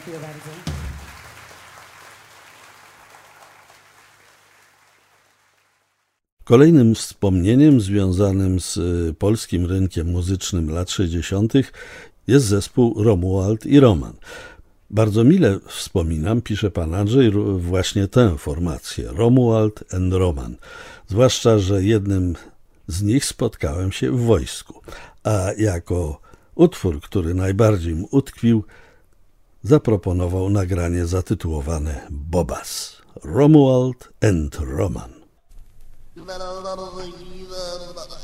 Dziękuję bardzo. Kolejnym wspomnieniem związanym z polskim rynkiem muzycznym lat 60. jest zespół Romuald i Roman. Bardzo mile wspominam, pisze pan Andrzej, właśnie tę formację, Romuald and Roman. Zwłaszcza, że jednym z nich spotkałem się w wojsku, a jako utwór, który najbardziej mu utkwił, zaproponował nagranie zatytułowane Bobas. Romuald and Roman.